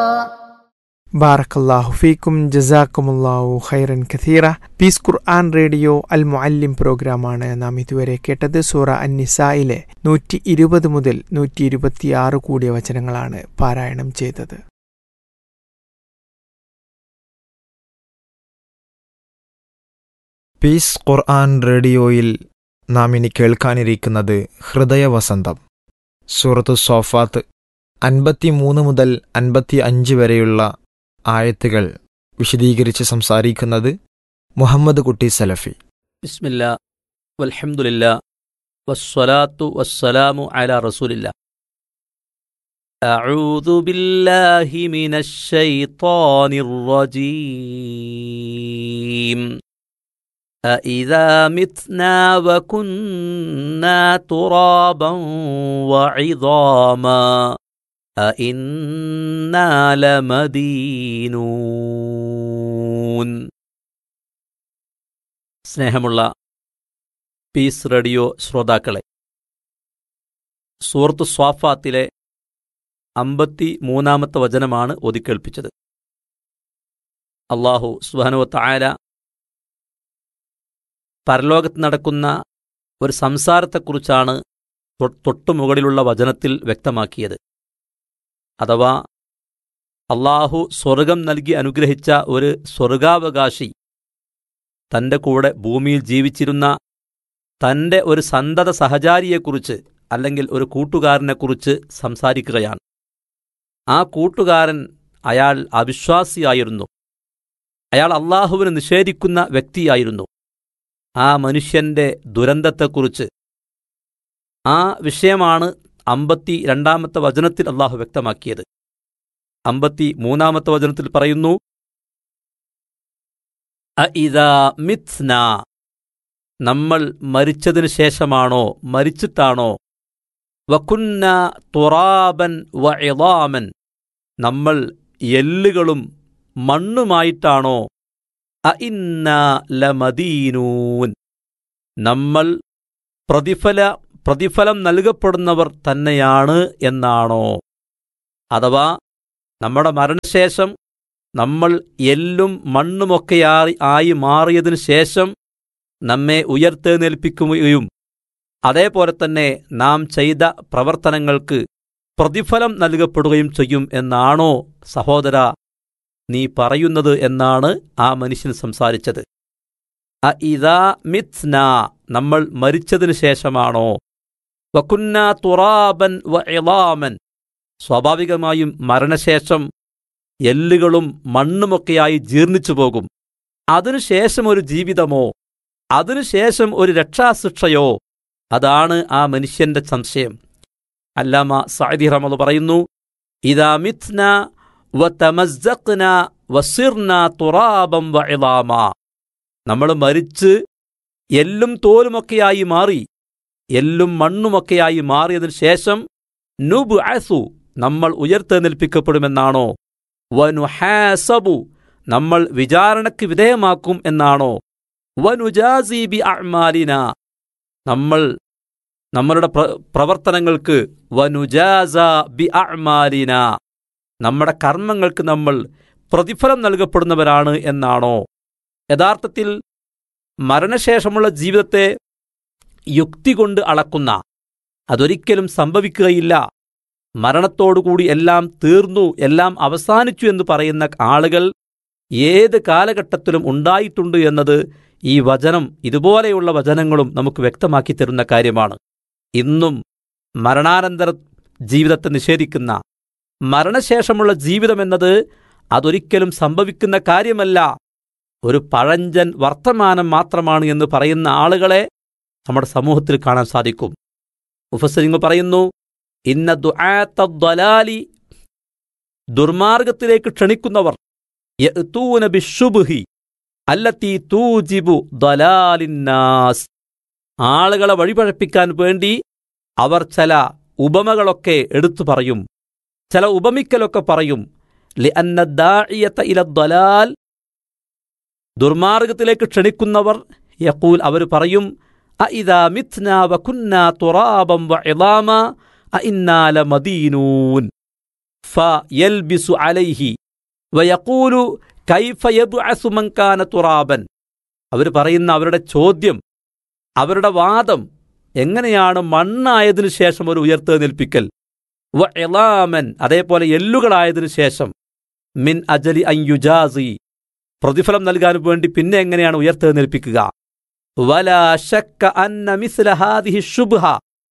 ബാറക്കല്ലാഹു ഫീക്കും ജസാക്കുമുല്ലാഹു ഖൈറൻ കഥീറ. പീസ് ഖുർആൻ റേഡിയോ അൽ മുഅല്ലിം പ്രോഗ്രാമാണ് നാം ഇതുവരെ കേട്ടത്. സൂറ അൻ-നിസായിലെ 120 മുതൽ 126 കൂടിയ വചനങ്ങളാണ് പാരായണം ചെയ്തത്. പീസ് ഖുർആൻ റേഡിയോയിൽ നാം ഇനി കേൾക്കാനിരിക്കുന്നത് ഹൃദയവസന്തം. സൂറത്തു സോഫാത്ത് 53 മുതൽ 55 വരെയുള്ള ആയത്തുകൾ വിശദീകരിച്ച് സംസാരിക്കുന്നത് മുഹമ്മദ് കുട്ടി സലഫി. ബിസ്മില്ലാ വൽഹംദുലില്ലാ വസ്സലാത്തു വസ്സലാമു അലാ റസൂലില്ലാ. അഊദു ബില്ലാഹി മിനശ് ശൈത്വാനിർ റജീം. അഇദാ മിത്നാ വകുന്നാ തുറാബൻ വഇദാമാ അഇന്നാ ലമദീനൂൻ. സ്നേഹമുള്ള പീസ് റേഡിയോ ശ്രോതാക്കളെ, സൂറത്ത് സ്വാഫാത്തിലെ 53-ാമത്തെ വചനമാണ് ഓതിക്കേൾപ്പിച്ചത്. അല്ലാഹു സുബ്ഹാനഹു വ തആല പരലോകത്ത് നടക്കുന്ന ഒരു സംസാരത്തെക്കുറിച്ചാണ് തൊട്ടുമുകളിലുള്ള വചനത്തിൽ വ്യക്തമാക്കിയത്. അഥവാ അല്ലാഹു സ്വർഗം നൽകി അനുഗ്രഹിച്ച ഒരു സ്വർഗാവകാശി തൻ്റെ കൂടെ ഭൂമിയിൽ ജീവിച്ചിരുന്ന തൻ്റെ ഒരു സന്തത സഹചാരിയെക്കുറിച്ച് അല്ലെങ്കിൽ ഒരു കൂട്ടുകാരനെക്കുറിച്ച് സംസാരിക്കുകയാണ്. ആ കൂട്ടുകാരൻ അയാൾ അവിശ്വാസിയായിരുന്നു, അയാൾ അല്ലാഹുവിനെ നിഷേധിക്കുന്ന വ്യക്തിയായിരുന്നു. ആ മനുഷ്യൻ്റെ ദുരന്തത്തെക്കുറിച്ച്, ആ വിഷയമാണ് 52-ാമത്തെ വചനത്തിൽ അല്ലാഹു വ്യക്തമാക്കിയത്. 53-ാമത്തെ വചനത്തിൽ പറയുന്നു, അഇദാ മിത്നാ, നമ്മൾ മരിച്ചതിന് ശേഷമാണോ, മരിച്ചിട്ടാണോ, വകുന്നാ തുറാബൻ വഇളാമൻ, നമ്മൾ എല്ലുകളും മണ്ണുമായിട്ടാണോ, അഇന്നാ ലമദീനൂൻ, നമ്മൾ പ്രതിഫലം നൽകപ്പെടുന്നവർ തന്നെയാണ് എന്നാണോ. അഥവാ നമ്മുടെ മരണശേഷം നമ്മൾ എല്ലും മണ്ണുമൊക്കെയായി മാറിയതിനു ശേഷം നമ്മെ ഉയർത്തെഴുന്നേൽപ്പിക്കുകയും അതേപോലെ തന്നെ നാം ചെയ്ത പ്രവർത്തനങ്ങൾക്ക് പ്രതിഫലം നൽകപ്പെടുകയും ചെയ്യും എന്നാണോ സഹോദര നീ പറയുന്നത് എന്നാണ് ആ മനുഷ്യൻ സംസാരിച്ചത്. അഇദാ മിത്നാ, നമ്മൾ മരിച്ചതിനു ശേഷമാണോ, വകുന്നാ തുറാബൻ വഇളാമൻ, സ്വാഭാവികമായും മരണശേഷം എല്ലുകളും മണ്ണുമൊക്കെയായി ജീർണിച്ചു പോകും. അതിനുശേഷം ഒരു ജീവിതമോ, അതിനുശേഷം ഒരു രക്ഷാശിക്ഷയോ, അതാണ് ആ മനുഷ്യന്റെ സംശയം. അല്ലാമ സഅദി റഹ്മത്തുള്ളാഹി പറയുന്നു, ഇദാ മിത്നാ വതമസ്സഖ്നാ വസിർനാ തുറാബൻ വഇളാമാ, നമ്മൾ മരിച്ച് എല്ലും തോലുമൊക്കെയായി മാറി, എല്ലും മണ്ണുമൊക്കെയായി മാറിയതിനു ശേഷം നുബ്അസു, നമ്മൾ ഉയർത്തെഴുന്നേൽപ്പിക്കപ്പെടുമെന്നാണോ, വനുഹാസബു, നമ്മൾ വിചാരണയ്ക്ക് വിധേയമാക്കും എന്നാണോ, വനുജാസി ബി അഅ്മാലിന, നമ്മൾ നമ്മളുടെ പ്രവർത്തനങ്ങൾക്ക്, വനുജാസ ബി അഅ്മാലിന, നമ്മുടെ കർമ്മങ്ങൾക്ക് നമ്മൾ പ്രതിഫലം നൽകപ്പെടുന്നവരാണ് എന്നാണോ. യഥാർത്ഥത്തിൽ മരണശേഷമുള്ള ജീവിതത്തെ യുക്തി കൊണ്ട് അളക്കുന്ന, അതൊരിക്കലും സംഭവിക്കുകയില്ല, മരണത്തോടുകൂടി എല്ലാം തീർന്നു, എല്ലാം അവസാനിച്ചു എന്ന് പറയുന്ന ആളുകൾ ഏത് കാലഘട്ടത്തിലും ഉണ്ടായിട്ടുണ്ട് എന്നത് ഈ വചനം, ഇതുപോലെയുള്ള വചനങ്ങളും നമുക്ക് വ്യക്തമാക്കി തരുന്ന കാര്യമാണ്. ഇന്നും മരണാനന്തര ജീവിതത്തെ നിഷേധിക്കുന്ന, മരണശേഷമുള്ള ജീവിതമെന്നത് അതൊരിക്കലും സംഭവിക്കുന്ന കാര്യമല്ല, ഒരു പഴഞ്ചൻ വർത്തമാനം മാത്രമാണ് എന്ന് പറയുന്ന ആളുകളെ നമ്മുടെ സമൂഹത്തിൽ കാണാൻ സാധിക്കും. മുഫസ്സിറുകൾ പറയുന്നു, ഇന്ന ദുആത്ത ദ്വലാലി, ദുർമാർഗത്തിലേക്ക് ക്ഷണിക്കുന്നവർ, യഅ്തൂന ബിശ്ശുബ്ഹി അല്ലത്തി തൂജിബു ദ്വലാലിന്നാസ്, ആളുകളെ വഴിപഴപ്പിക്കാൻ വേണ്ടി അവർ ചില ഉപമകളൊക്കെ എടുത്തു പറയും, ചില ഉപമിക്കലൊക്കെ പറയും. ലിഅന്ന ദാഇയത ഇല ദ്വലാൽ, ദുർമാർഗത്തിലേക്ക് ക്ഷണിക്കുന്നവർ, യഖൂൽ, അവർ പറയും, അഇദാ മിത്നാ വകുന്നാ തുറാബൻ വഇളാമാ അഇന്നാ ലമദീനൂൻ, ഫയൽബിസു അലൈഹി വയഖൂലു കൈഫ യബ്അസു മൻ കാന തുറാബൻ. അവർ പറയുന്ന അവരുടെ ചോദ്യം, അവരുടെ വാദം, എങ്ങനെയാണ് മണ്ണായതിനു ശേഷം ഒരു ഉയർത്തെഴുന്നേൽപ്പിക്കൽ, വ ഇളാമൻ, അതേപോലെ എല്ലുകളായതിനു ശേഷം, മിൻ അജലി അൻ യുജാസി, പ്രതിഫലം നൽകാൻ വേണ്ടി പിന്നെ എങ്ങനെയാണ് ഉയർത്തെഴുന്നേൽപ്പിക്കുക. വലാ ശക്ക അന്ന മിസ്ല ഹാദിഹി ശുബ്ഹ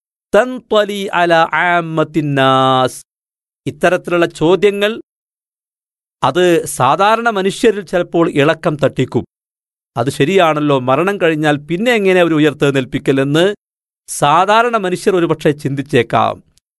തൻതലി അലാ ആമ്മത്തിന്നാസ്. ഇത്തരത്തിലുള്ള ചോദ്യങ്ങൾ അത് സാധാരണ മനുഷ്യരിൽ ചിലപ്പോൾ ഇളക്കം തട്ടിക്കും. അത് ശരിയാണല്ലോ, മരണം കഴിഞ്ഞാൽ പിന്നെ എങ്ങനെ ഒരു ഉയർത്തെഴുന്നേൽപ്പിക്കലെന്ന് സാധാരണ മനുഷ്യർ ഒരുപക്ഷെ ചിന്തിച്ചേക്കാം.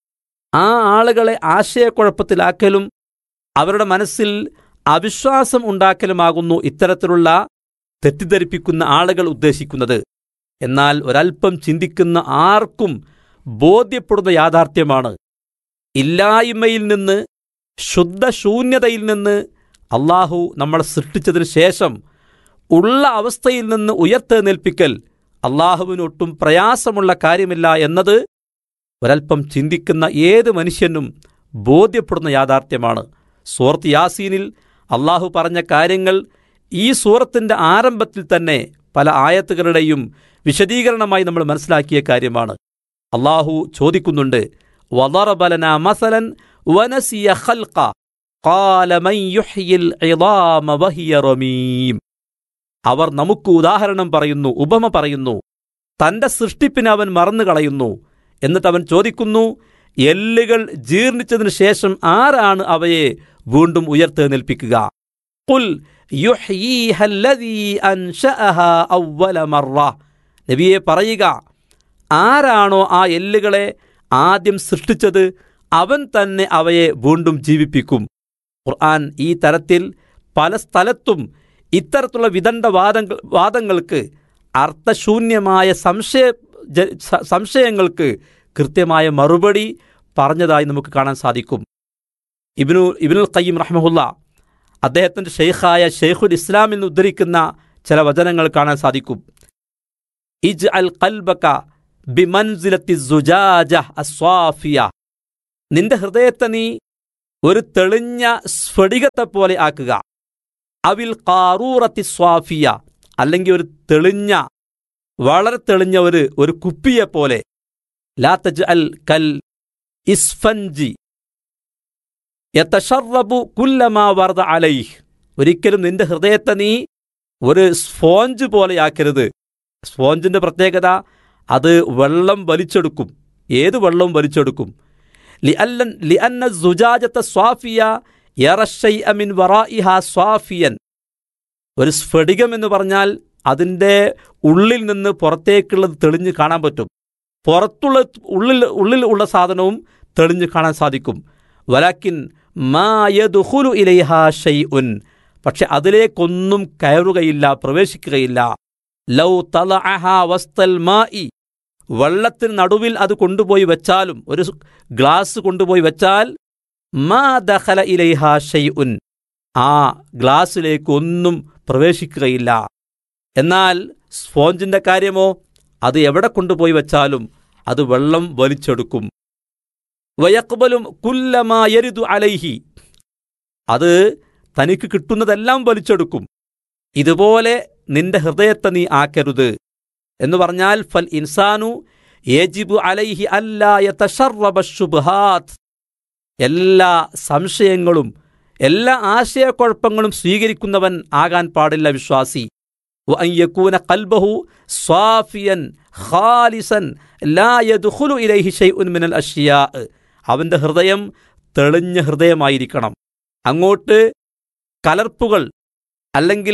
ആ ആളുകളെ ആശയക്കുഴപ്പത്തിലാക്കലും അവരുടെ മനസ്സിൽ അവിശ്വാസം ഉണ്ടാക്കലുമാകുന്നു ഇത്തരത്തിലുള്ള തെറ്റിദ്ധരിപ്പിക്കുന്ന ആളുകൾ ഉദ്ദേശിക്കുന്നത്. എന്നാൽ ഒരൽപ്പം ചിന്തിക്കുന്ന ആർക്കും ബോധ്യപ്പെടുന്ന യാഥാർത്ഥ്യമാണ്, ഇല്ലായ്മയിൽ നിന്ന്, ശുദ്ധശൂന്യതയിൽ നിന്ന് അള്ളാഹു നമ്മളെ സൃഷ്ടിച്ചതിന് ശേഷം ഉള്ള അവസ്ഥയിൽ നിന്ന് ഉയർത്തെഴുന്നേൽപ്പിക്കൽ അള്ളാഹുവിനൊട്ടും പ്രയാസമുള്ള കാര്യമില്ല എന്നത് ഒരൽപ്പം ചിന്തിക്കുന്ന ഏത് മനുഷ്യനും ബോധ്യപ്പെടുന്ന യാഥാർത്ഥ്യമാണ്. സൂറത്ത് യാസീനിൽ അള്ളാഹു പറഞ്ഞ കാര്യങ്ങൾ ഈ സൂറത്തിൻ്റെ ആരംഭത്തിൽ തന്നെ പല ആയത്തുകളുടെയും വിശദീകരണമായി നമ്മൾ മനസ്സിലാക്കിയ കാര്യമാണ്. അള്ളാഹു ചോദിക്കുന്നുണ്ട്, വദറബ ലനാ മസലൻ വനസിയ ഖൽഖ ഖാല മൻ യുഹ്യിൽ ഇളാമ വഹിയ റമീം. അവർ നമുക്ക് ഉദാഹരണം പറയുന്നു, ഉപമ പറയുന്നു, തൻ്റെ സൃഷ്ടിപ്പിനെ അവൻ മറന്നു കളയുന്നു. എന്നിട്ട് അവൻ ചോദിക്കുന്നു, എല്ലുകൾ ജീർണിച്ചതിന് ശേഷം ആരാണ് അവയെ വീണ്ടും ഉയർത്തെഴുന്നേൽപ്പിക്കുക? ഖുൽ യുഹ്യീഹല്ലദീ അൻശഅഹാ അവ്വല മർറ. നബിയെ പറയുക, ആരാണോ ആ എല്ലുകളെ ആദ്യം സൃഷ്ടിച്ചത് അവൻ തന്നെ അവയെ വീണ്ടും ജീവിപ്പിക്കും. ഖുർആൻ ഈ തരത്തിൽ പല സ്ഥലത്തും ഇത്തരത്തിലുള്ള വാദങ്ങൾക്ക്, അർത്ഥശൂന്യമായ സംശയങ്ങൾക്ക് കൃത്യമായ മറുപടി പറഞ്ഞതായി നമുക്ക് കാണാൻ സാധിക്കും. ഇബ്നുൽ ഖയ്യിം റഹ്മഹുല്ല അദ്ദേഹത്തിൻ്റെ ഷെയ്ഖായ ഷെയ്ഖുൽ ഇസ്ലാമിൽ നിന്ന് ഉദ്ധരിക്കുന്ന ചില വചനങ്ങൾ കാണാൻ സാധിക്കും. ഇജ്അൽ ഖൽബക ബിമൻസിലത്തി സുജാജ അസ്വാഫിയ. നിന്റെ ഹൃദയത്തെ നീ ഒരു തെളിഞ്ഞ സ്ഫടികത്തെ പോലെ ആക്കുക. അവിൽ ഖാറൂറത്തി സ്വാഫിയ, അല്ലെങ്കിൽ ഒരു തെളിഞ്ഞ, വളരെ തെളിഞ്ഞ ഒരു കുപ്പിയെ പോലെ. ലാ തജ്അൽ കൽ ഇസ്ഫൻജി യതശറബു കുല്ലമാ വറദ അലൈഹി. ഒരിക്കലും നിന്റെ ഹൃദയത്തെ നീ ഒരു സ്പോഞ്ച് പോലെയാക്കരുത്. സ്പോഞ്ചിൻ്റെ പ്രത്യേകത, അത് വെള്ളം വലിച്ചെടുക്കും, ഏത് വെള്ളവും വലിച്ചെടുക്കും. ലിഅന്ന സുജാജത സ്വാഫിയ യറ ശൈഅ മിൻ വറാഇഹാ സ്വാഫിയൻ. ഒരു സ്ഫടികം എന്ന് പറഞ്ഞാൽ അതിൻ്റെ ഉള്ളിൽ നിന്ന് പുറത്തേക്കുള്ളത് തെളിഞ്ഞ് കാണാൻ പറ്റും, പുറത്തുള്ള ഉള്ളിൽ ഉള്ള സാധനവും തെളിഞ്ഞ് കാണാൻ സാധിക്കും. വലാക്കിൻ മാ യദ്ഖുലു ഇലൈഹാ ശൈഉൻ. പക്ഷെ അതിലേക്കൊന്നും കയറുകയില്ല, പ്രവേശിക്കുകയില്ല. ലൗ തലഅഹാ വസ്തൽ മാഇ. വെള്ളത്തിന് നടുവിൽ അത് കൊണ്ടുപോയി വെച്ചാലും, ഒരു ഗ്ലാസ് കൊണ്ടുപോയി വെച്ചാൽ, മാ ദഖല ഇലൈഹാ ശൈഉൻ, ആ ഗ്ലാസ്സിലേക്ക് ഒന്നും പ്രവേശിക്കുകയില്ല. എന്നാൽ സ്പോഞ്ചിൻ്റെ കാര്യമോ, അത് എവിടെ കൊണ്ടുപോയി വെച്ചാലും അത് വെള്ളം വലിച്ചെടുക്കും. വയഖ്ബലും കുല്ലമാ യരിദു അലൈഹി, അത് തനിക്ക് കിട്ടുന്നതെല്ലാം വലിച്ചെടുക്കും. ഇതുപോലെ നിന്റെ ഹൃദയത്തെ നീ ആക്കരുത് എന്ന് പറഞ്ഞാൽ, ഫൽ ഇൻസാനു യജിബു അലൈഹി അല്ലാ യതശറബ ശുബ്ഹാത്ത്. എല്ലാ സംശയങ്ങളും എല്ലാ ആശയക്കുഴപ്പങ്ങളും സ്വീകരിക്കുന്നവൻ ആകാൻ പാടില്ല വിശ്വാസി. വഅൻ യകൂന ഖൽബഹു സ്വാഫിയൻ ഖാലിസൻ ലാ യദ്ഖുലു ഇലൈഹി ശൈഉൻ മിനൽ അഷ്യാ. അവൻ്റെ ഹൃദയം തെളിഞ്ഞ ഹൃദയമായിരിക്കണം. അങ്ങോട്ട് കലർപ്പുകൾ അല്ലെങ്കിൽ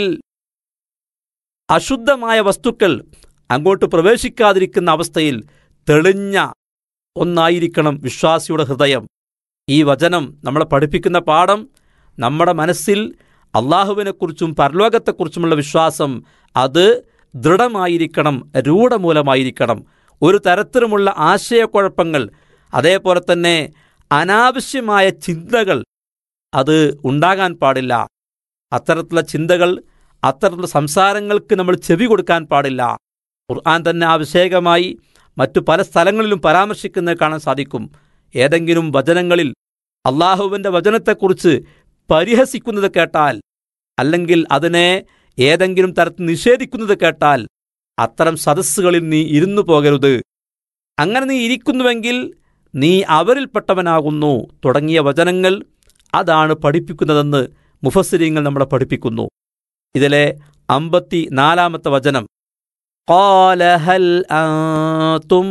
അശുദ്ധമായ വസ്തുക്കൾ അങ്ങോട്ട് പ്രവേശിക്കാതിരിക്കുന്ന അവസ്ഥയിൽ തെളിഞ്ഞ ഒന്നായിരിക്കണം വിശ്വാസിയുടെ ഹൃദയം. ഈ വചനം നമ്മളെ പഠിപ്പിക്കുന്ന പാഠം, നമ്മുടെ മനസ്സിൽ അള്ളാഹുവിനെക്കുറിച്ചും പരലോകത്തെക്കുറിച്ചുമുള്ള വിശ്വാസം അത് ദൃഢമായിരിക്കണം, രൂഢമൂലമായിരിക്കണം. ഒരു തരത്തിലുമുള്ള ആശയക്കുഴപ്പങ്ങൾ, അതേപോലെ തന്നെ അനാവശ്യമായ ചിന്തകൾ അത് ഉണ്ടാകാൻ പാടില്ല. അത്തരത്തിലുള്ള ചിന്തകൾ, അത്തരത്തിലുള്ള സംസാരങ്ങൾക്ക് നമ്മൾ ചെവി കൊടുക്കാൻ പാടില്ല. ഖുർആൻ തന്നെ ആ വിഷയകമായി മറ്റു പല സ്ഥലങ്ങളിലും പരാമർശിക്കുന്നത് കാണാൻ സാധിക്കും. ഏതെങ്കിലും വചനങ്ങളിൽ അള്ളാഹുവിൻ്റെ വചനത്തെക്കുറിച്ച് പരിഹസിക്കുന്നത് കേട്ടാൽ, അല്ലെങ്കിൽ അതിനെ ഏതെങ്കിലും തരത്തിൽ നിഷേധിക്കുന്നത് കേട്ടാൽ അത്തരം സദസ്സുകളിൽ നീ ഇരുന്നു പോകരുത്. അങ്ങനെ നീ ഇരിക്കുന്നുവെങ്കിൽ നീ അവരിൽപ്പെട്ടവനാകുന്നു തുടങ്ങിയ വചനങ്ങൾ അതാണ് പഠിപ്പിക്കുന്നതെന്ന് മുഫസ്സിരീങ്ങൾ നമ്മളെ പഠിപ്പിക്കുന്നു. ഇതിലെ 54-ാമത്തെ വചനം, ഖാല ഹൽ അൻതും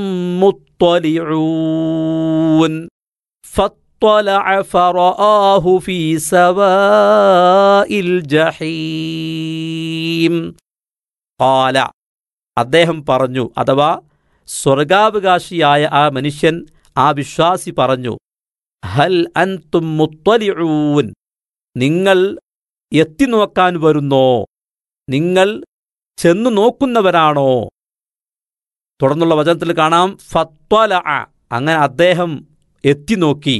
മുത്തലിഊൻ ഫത്തലഅ ഫറആഹു ഫീ സവാഇൽ ജഹീം. ഖാല, അദ്ദേഹം പറഞ്ഞു, അഥവാ സ്വർഗാവകാശിയായ ആ മനുഷ്യൻ, ആ വിശ്വാസി പറഞ്ഞു, ഹൽ അൻതും മുത്തലിഊൻ, നിങ്ങൾ എത്തിനോക്കാൻ വരുന്നോ, നിങ്ങൾ ചെന്നു നോക്കുന്നവരാണോ? തുടർന്നുള്ള വചനത്തിൽ കാണാം, ഫത്വലഅ, അങ്ങനെ അദ്ദേഹം എത്തിനോക്കി,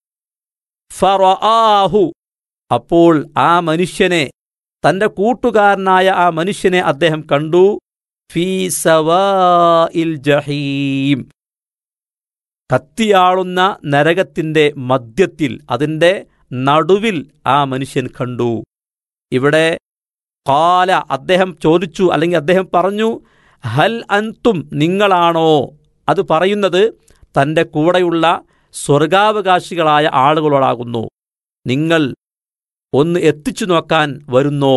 ഫറആഹു, അപ്പോൾ ആ മനുഷ്യനെ, തൻ്റെ കൂട്ടുകാരനായ ആ മനുഷ്യനെ അദ്ദേഹം കണ്ടു, ഫീ സവാഇൽ ജഹീം, കത്തിയാളുന്ന നരകത്തിൻ്റെ മധ്യത്തിൽ, അതിൻ്റെ നടുവിൽ ആ മനുഷ്യൻ കണ്ടു. ഇവിടെ ഖാല, അദ്ദേഹം ചോദിച്ചു, അല്ലെങ്കിൽ അദ്ദേഹം പറഞ്ഞു, ഹൽ അൻതും, നിങ്ങളാണോ? അത് പറയുന്നത് തൻ്റെ കൂടെയുള്ള സ്വർഗാവകാശികളായ ആളുകളോടാകുന്നു. നിങ്ങൾ ഒന്ന് എത്തിച്ചു നോക്കാൻ വരുന്നോ?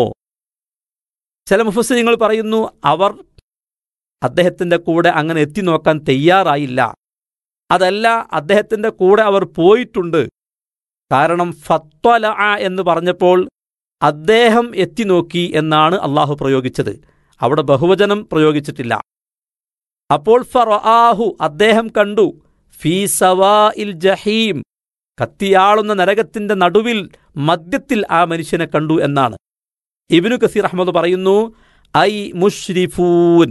ചില മുഫസ്സിരീങ്ങൾ പറയുന്നു, അവർ അദ്ദേഹത്തിൻ്റെ കൂടെ അങ്ങനെ എത്തി നോക്കാൻ തയ്യാറായില്ല. അതല്ല, അദ്ദേഹത്തിൻ്റെ കൂടെ അവർ പോയിട്ടുണ്ട്. കാരണം ഫത്വലഅ എന്ന് പറഞ്ഞപ്പോൾ അദ്ദേഹം എത്തിനോക്കി എന്നാണ് അള്ളാഹു പ്രയോഗിച്ചത്, അവിടെ ബഹുവചനം പ്രയോഗിച്ചിട്ടില്ല. അപ്പോൾ ഫറആഹു, അദ്ദേഹം കണ്ടു, ഫീ സവാഇൽ ജഹീം, കത്തിയാളുന്ന നരകത്തിൻ്റെ നടുവിൽ, മധ്യത്തിൽ ആ മനുഷ്യനെ കണ്ടു എന്നാണ്. ഇബ്നു കസീർ അഹ്മദ് പറയുന്നു, ഐ മുശ്രിഫൂൻ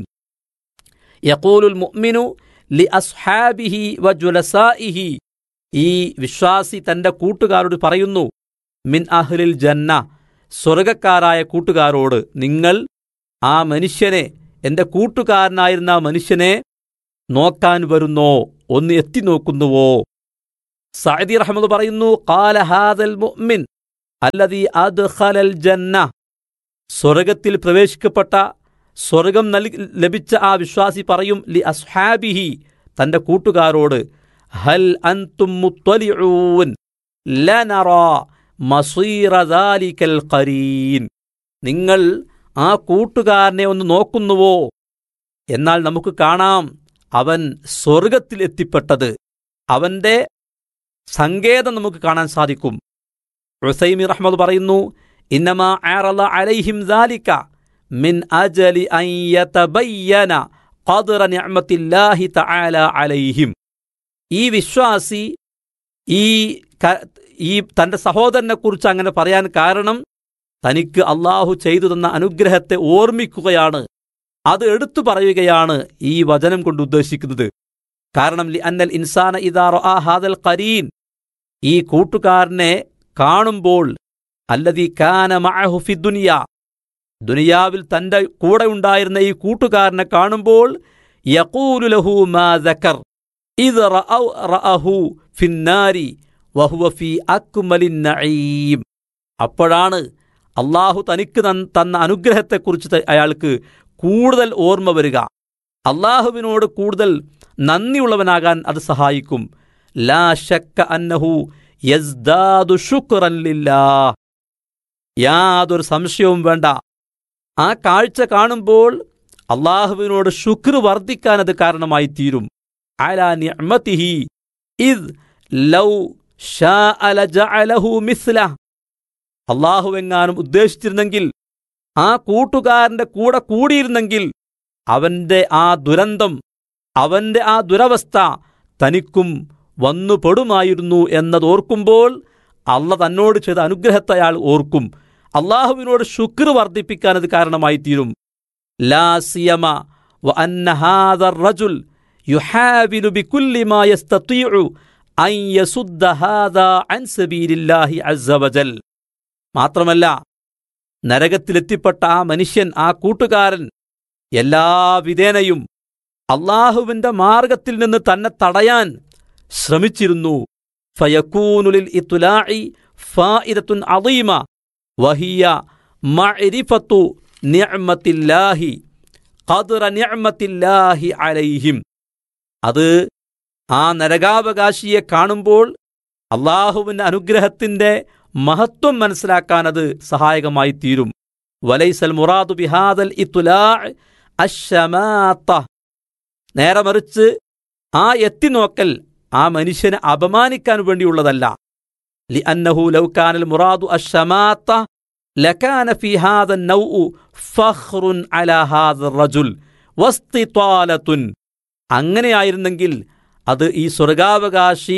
യഖൂലുൽ മുഅ്മിനു ലി അസ്ഹാബിഹി വജുലസാഇഹി, ഈ വിശ്വാസി തൻ്റെ കൂട്ടുകാരോട് പറയുന്നു, മിൻ അഹ്ലിൽ ജന്ന, സ്വർഗക്കാരായ കൂട്ടുകാരോട്, നിങ്ങൾ ആ മനുഷ്യനെ, എൻ്റെ കൂട്ടുകാരനായിരുന്ന ആ മനുഷ്യനെ നോക്കാൻ വരുന്നോ, ഒന്ന് എത്തി നോക്കുന്നുവോ? സഅദി റഹ്മത്ത് പറയുന്നു, ഖാല ഹാദൽ മുഅ്മിൻ അല്ലദീ അദ്ഖലൽ ജന്ന, സ്വർഗത്തിൽ പ്രവേശിക്കപ്പെട്ട, സ്വർഗം ലഭിച്ച ആ വിശ്വാസി പറയും, ലി അസ്ഹാബിഹി, തൻ്റെ കൂട്ടുകാരോട്, ഹൽ അൻതും മുത്തലിഊൻ ലനറാ മസീറ ദാലികൽ ഖരീൻ, നിങ്ങൾ ആ കൂട്ടുകാരനെ ഒന്ന് നോക്കുന്നുവോ? എന്നാൽ നമുക്ക് കാണാം അവൻ സ്വർഗത്തിൽ എത്തിപ്പെട്ടത്, അവൻ്റെ സങ്കേതം നമുക്ക് കാണാൻ സാധിക്കും. ഉസൈമി റഹ്മത്ത് പറയുന്നു, ഇന്നമാ അറള അലൈഹിം ദാലിക മിൻ അജലി അൻ യതബയ്യന ഖദ്റ നിഅമത്തില്ലാഹി തആല അലൈഹിം, ഈ വിശ്വാസി ഈ തൻ്റെ സഹോദരനെക്കുറിച്ച് അങ്ങനെ പറയാൻ കാരണം തനിക്ക് അള്ളാഹു ചെയ്തു തന്ന അനുഗ്രഹത്തെ ഓർമ്മിക്കുകയാണ്, അത് എടുത്തു പറയുകയാണ് ഈ വചനം കൊണ്ട് ഉദ്ദേശിക്കുന്നത്. കാരണം ലി അന്നൽ ഇൻസാന ഇദാ റഅ ഹാദൽ ഖരീൻ, ഈ കൂട്ടുകാരനെ കാണുമ്പോൾ, അല്ലദീ കാന മഅഹു ഫി ദുനിയ, ദുനിയാവിൽ തൻ്റെ കൂടെ ഉണ്ടായിരുന്ന ഈ കൂട്ടുകാരനെ കാണുമ്പോൾ, യഖൂലു ലഹു മാ ദക്കർ ഇദ് റഅഹു ഫിന്നാരി വഹുവ ഫീ അക്മലിൻ നഈം, അപ്പോഴാണ് അള്ളാഹു തനിക്ക് തന്ന അനുഗ്രഹത്തെക്കുറിച്ച് അയാൾക്ക് കൂടുതൽ ഓർമ്മ വരിക. അള്ളാഹുവിനോട് കൂടുതൽ നന്ദിയുള്ളവനാകാൻ അത് സഹായിക്കും. ലാ ശക്ക അന്നഹു യസ്ദാദു ശുക്റൻ ലില്ലാഹ്, യാതൊരു സംശയവും വേണ്ട, ആ കാഴ്ച കാണുമ്പോൾ അള്ളാഹുവിനോട് ശുക്ർ വർദ്ധിക്കാൻ അത് കാരണമായി തീരും. അലാ നിഅമതിഹി ഇദ് ലൗ ശാഅ ലജഅലഹു മിസ്ലഹ്, അള്ളാഹുവെങ്ങാനും ഉദ്ദേശിച്ചിരുന്നെങ്കിൽ, ആ കൂട്ടുകാരൻ്റെ കൂടെ കൂടിയിരുന്നെങ്കിൽ, അവൻ്റെ ആ ദുരന്തം, അവൻ്റെ ആ ദുരവസ്ഥ തനിക്കും വന്നുപെടുമായിരുന്നു എന്നതോർക്കുമ്പോൾ അള്ള തന്നോട് ചെയ്ത അനുഗ്രഹത്തെ അയാൾ ഓർക്കും. അള്ളാഹുവിനോട് ശുക്ർ വർദ്ധിപ്പിക്കാൻ അത് കാരണമായി തീരും. ലാ സിയമ വ അന്ന ഹാദർ റജുൽ യുഹാവിലു ബികുല്ലി മാ യസ്തതീഉ അൻ യസുദ്ദ ഹാദാ അൻ സബീലില്ലാഹി അസ്സ വജൽ, മാത്രമല്ല നരകത്തിലെത്തിപ്പെട്ട ആ മനുഷ്യൻ, ആ കൂട്ടുകാരൻ എല്ലാ വിധേനയും അള്ളാഹുവിൻ്റെ മാർഗത്തിൽ നിന്ന് തന്നെ തടയാൻ ശ്രമിച്ചിരുന്നു. ഫയകൂനു ലിൽ ഇത്ലാഇ ഫായിദത്തുൻ അളീമ വഹിയ മഅരിഫത്തു നിഅമത്തില്ലാഹി ഖദ്റ നിഅമത്തില്ലാഹി അലൈഹിം. അത് ആ നരകാവകാശിയെ കാണുമ്പോൾ അള്ളാഹുവിൻ്റെ അനുഗ്രഹത്തിൻ്റെ മഹത്വം മനസ്സിലാക്കാൻ അത് സഹായകമായി തീരും. വലൈസൽ മുറാദു ബിഹാദൽ ഇത്ലാഅ് അശ്ശമാത്ത. നേരെ മറിച്ച് ആ എത്തിനോക്കൽ ആ മനുഷ്യനെ അപമാനിക്കാൻ വേണ്ടിയുള്ളതല്ല. ലിഅന്നഹു ലൗ കാനൽ മുറാദു അശ്ശമാത്ത ലകാന ഫീ ഹാദൻ നൗഉ ഫഖ്റുൻ അലാ ഹാദർ റജുൽ വസ്തിതാലത്തുൻ. അങ്ങനെയായിരുന്നെങ്കിൽ അത് ഈ സ്വർഗാവകാശി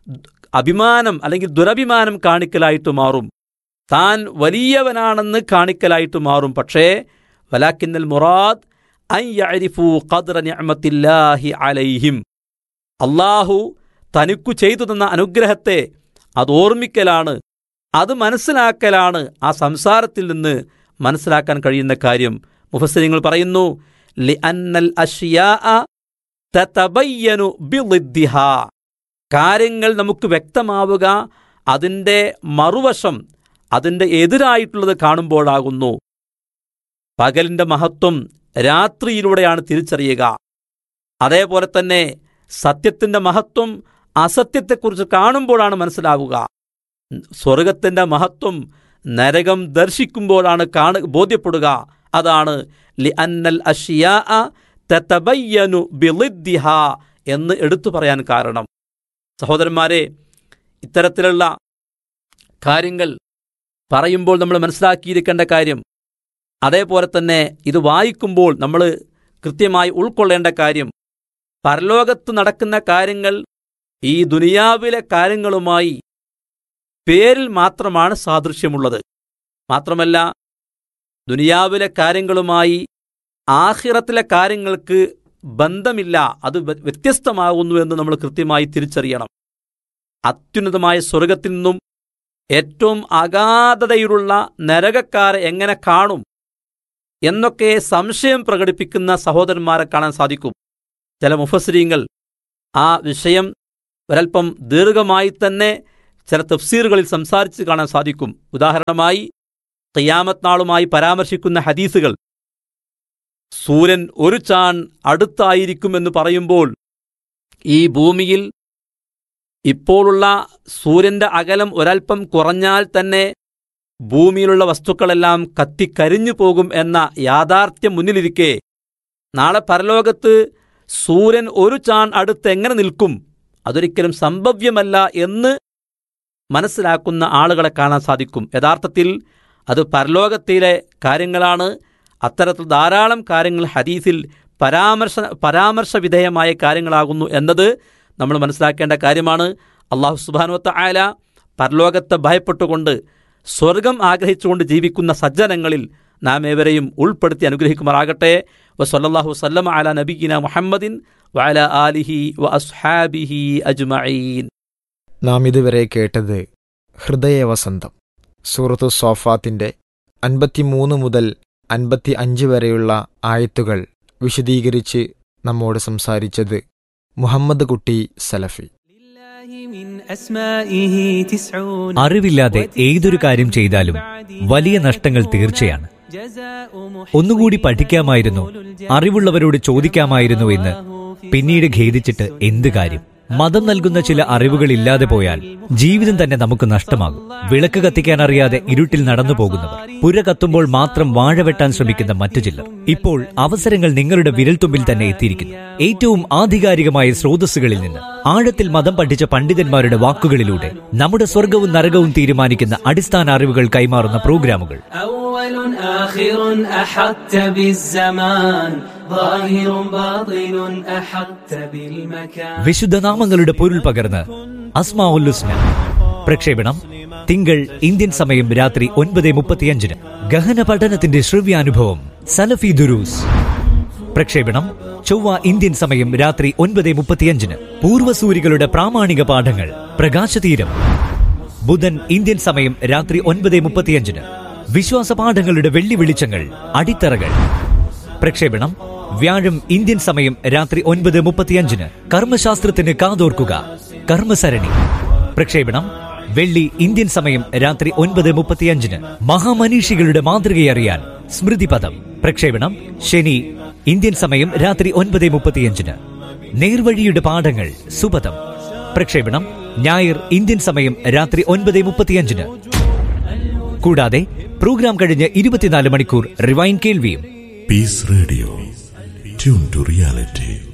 അഭിമാനം അല്ലെങ്കിൽ ദുരഭിമാനം കാണിക്കലായിട്ട് മാറും, താൻ വലിയവനാണെന്ന് കാണിക്കലായിട്ട് മാറും. പക്ഷേ വലാകിന്നൽ മുറാദ് അൻ യഅരിഫു ഖദ്റ നിഅമത്തില്ലാഹി അലൈഹിം. അല്ലാഹു തനിക്കു ചെയ്തു തന്ന അനുഗ്രഹത്തെ അത് ഓർമ്മിക്കലാണ്, അത് മനസ്സിലാക്കലാണ് ആ സംസാരത്തിൽ നിന്ന് മനസ്സിലാക്കാൻ കഴിയുന്ന കാര്യം. മുഫസ്സിരിങ്ങൾ പറയുന്നു, ലിഅന്നൽ അശ്യാഅ തതബയ്യനു ബിളിദ്ദിഹാ. കാര്യങ്ങൾ നമുക്ക് വ്യക്തമാവുക അതിൻ്റെ മറുവശം, അതിൻ്റെ എതിരായിട്ടുള്ളത് കാണുമ്പോഴാകുന്നു. പകലിൻ്റെ മഹത്വം രാത്രിയിലൂടെയാണ് തിരിച്ചറിയുക. അതേപോലെ തന്നെ സത്യത്തിൻ്റെ മഹത്വം അസത്യത്തെക്കുറിച്ച് കാണുമ്പോഴാണ് മനസ്സിലാവുക. സ്വർഗത്തിൻ്റെ മഹത്വം നരകം ദർശിക്കുമ്പോഴാണ് ബോധ്യപ്പെടുക. അതാണ് ലിഅന്നൽ അശ്യാഅ തതബയ്യനു ബിളിദ്ദിഹാ എന്ന് എടുത്തു പറയാൻ കാരണം. സഹോദരന്മാരെ, ഇത്തരത്തിലുള്ള കാര്യങ്ങൾ പറയുമ്പോൾ നമ്മൾ മനസ്സിലാക്കിയിരിക്കേണ്ട കാര്യം, അതേപോലെ തന്നെ ഇത് വായിക്കുമ്പോൾ നമ്മൾ കൃത്യമായി ഉൾക്കൊള്ളേണ്ട കാര്യം, പരലോകത്ത് നടക്കുന്ന കാര്യങ്ങൾ ഈ ദുനിയാവിലെ കാര്യങ്ങളുമായി പേരിൽ മാത്രമാണ് സാദൃശ്യമുള്ളത്. മാത്രമല്ല ദുനിയാവിലെ കാര്യങ്ങളുമായി ആഖിറത്തിലെ കാര്യങ്ങൾക്ക് ബന്ധമില്ല, അത് വ്യത്യസ്തമാകുന്നു എന്ന് നമ്മൾ കൃത്യമായി തിരിച്ചറിയണം. അത്യുന്നതമായ സ്വർഗത്തിൽ നിന്നും ഏറ്റവും അഗാധതയിലുള്ള നരകക്കാരെ എങ്ങനെ കാണും എന്നൊക്കെ സംശയം പ്രകടിപ്പിക്കുന്ന സഹോദരന്മാരെ കാണാൻ സാധിക്കും. ചില മുഫസ്സിരീങ്ങൾ ആ വിഷയം ഒരൽപ്പം ദീർഘമായി തന്നെ ചില തഫ്സീറുകളിൽ സംസാരിച്ച് കാണാൻ സാധിക്കും. ഉദാഹരണമായി ഖിയാമത്ത് നാളുമായി പരാമർശിക്കുന്ന ഹദീസുകൾ, സൂര്യൻ ഒരു ചാൺ അടുത്തായിരിക്കുമെന്ന് പറയുമ്പോൾ ഈ ഭൂമിയിൽ ഇപ്പോഴുള്ള സൂര്യന്റെ അകലം ഒരൽപ്പം കുറഞ്ഞാൽ തന്നെ ഭൂമിയിലുള്ള വസ്തുക്കളെല്ലാം കത്തിക്കരിഞ്ഞു പോകും എന്ന യാഥാർത്ഥ്യം മുന്നിലിരിക്കെ നാളെ പരലോകത്ത് സൂര്യൻ ഒരു ചാൺ അടുത്ത് എങ്ങനെ നിൽക്കും, അതൊരിക്കലും സംഭവ്യമല്ല എന്ന് മനസ്സിലാക്കുന്ന ആളുകളെ കാണാൻ സാധിക്കും. യഥാർത്ഥത്തിൽ അത് പരലോകത്തിലെ കാര്യങ്ങളാണ്. അത്തരത്തിൽ ധാരാളം കാര്യങ്ങൾ ഹദീസിൽ പരാമർശ വിധേയമായ കാര്യങ്ങളാകുന്നു എന്നത് നമ്മൾ മനസ്സിലാക്കേണ്ട കാര്യമാണ്. അല്ലാഹു സുബ്ഹാനഹു വ തആല പരലോകത്തെ ഭയപ്പെട്ടുകൊണ്ട് സ്വർഗം ആഗ്രഹിച്ചുകൊണ്ട് ജീവിക്കുന്ന സജ്ജനങ്ങളിൽ നാം ഏവരെയും ഉൾപ്പെടുത്തി അനുഗ്രഹിക്കുമാറാകട്ടെ. വസല്ലല്ലാഹു വസല്ലമ അലാ നബിയിന മുഹമ്മദിൻ വഅലാ ആലിഹി വഅസ്ഹാബിഹി അജ്മഈൻ. നാം ഇതുവരെ കേട്ടത് ഹൃദയവസന്തം, സൂറത്തു സോഫാത്തിന്റെ 53 മുതൽ 55 വരെയുള്ള ആയത്തുകൾ വിശദീകരിച്ച് നമ്മോട് സംസാരിച്ചത് മുഹമ്മദ് കുട്ടി സലഫി. അറിവില്ലാതെ ഏതൊരു കാര്യം ചെയ്താലും വലിയ നഷ്ടങ്ങൾ തീർച്ചയാണ്. ഒന്നുകൂടി പഠിക്കാമായിരുന്നു, അറിവുള്ളവരോട് ചോദിക്കാമായിരുന്നു എന്ന് പിന്നീട് ഖേദിച്ചിട്ട് എന്ത് കാര്യം? മതം നൽകുന്ന ചില അറിവുകൾ ഇല്ലാതെ പോയാൽ ജീവിതം തന്നെ നമുക്ക് നഷ്ടമാകും. വിളക്ക് കത്തിക്കാൻ അറിയാതെ ഇരുട്ടിൽ നടന്നു പോകുന്നവർ, പുര കത്തുമ്പോൾ മാത്രം വാഴ വെട്ടാൻ ശ്രമിക്കുന്ന മറ്റു ചിലർ. ഇപ്പോൾ അവസരങ്ങൾ നിങ്ങളുടെ വിരൽത്തുമ്പിൽ തന്നെ എത്തിയിരിക്കുന്നു. ഏറ്റവും ആധികാരികമായ സ്രോതസ്സുകളിൽ നിന്ന്, ആഴത്തിൽ മതം പഠിച്ച പണ്ഡിതന്മാരുടെ വാക്കുകളിലൂടെ നമ്മുടെ സ്വർഗവും നരകവും തീരുമാനിക്കുന്ന അടിസ്ഥാന അറിവുകൾ കൈമാറുന്ന പ്രോഗ്രാമുകൾ. വിശുദ്ധ നാമങ്ങളുടെ പൊരുൾ പകർന്ന് അസ്മാഉൽ ഹുസ്ന. പ്രക്ഷേപണം തിങ്കൾ ഇന്ത്യൻ സമയം രാത്രി 9:35. ഗഹന പഠനത്തിന്റെ ശ്രവ്യാനുഭവം സലഫി ദുരൂസ്. പ്രക്ഷേപണം ചൊവ്വ ഇന്ത്യൻ സമയം രാത്രി 9:35. പൂർവസൂരികളുടെ പ്രാമാണിക പാഠങ്ങൾ പ്രകാശതീരം. ബുധൻ ഇന്ത്യൻ സമയം രാത്രി 9:35. വിശ്വാസ പാഠങ്ങളുടെ വെള്ളി വെളിച്ചങ്ങൾ അടിത്തറകൾ. പ്രക്ഷേപണം വ്യാഴം ഇന്ത്യൻ സമയം രാത്രി 9:35. കർമ്മശാസ്ത്രത്തിന് കാതോർക്കുക കർമ്മസരണി. പ്രക്ഷേപണം വെള്ളി ഇന്ത്യൻ സമയം രാത്രി 9:35. മഹാമനീഷികളുടെ മാതൃകയറിയാൻ സ്മൃതിപദം. പ്രക്ഷേപണം ശനി ഇന്ത്യൻ സമയം രാത്രി 9:35. നേർവഴിയുടെ പാഠങ്ങൾ സുപഥം. പ്രക്ഷേപണം ഞായർ ഇന്ത്യൻ സമയം രാത്രി 9:35. കൂടാതെ പ്രോഗ്രാം കഴിഞ്ഞ് 24 മണിക്കൂർ റിവൈൻ കേൾവിയും. Piece radio, tune to reality.